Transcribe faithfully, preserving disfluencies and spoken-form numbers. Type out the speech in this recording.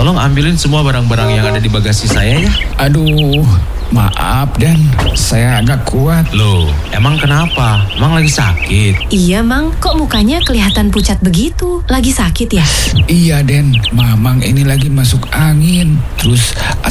tolong ambilin semua barang-barang yang ada di bagasi saya ya. Aduh, maaf Dan, saya agak kuat. Loh, emang kenapa? Emang lagi sakit? Iya Mang, kok mukanya kelihatan pucat begitu? Lagi sakit ya? Iya Den, Mamang ini lagi masuk angin. Terus